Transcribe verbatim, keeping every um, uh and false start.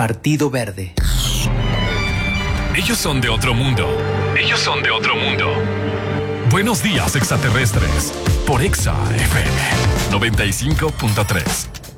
Partido Verde. Ellos son de otro mundo. Ellos son de otro mundo. Buenos días, extraterrestres. Por Exa F M noventa y cinco punto tres.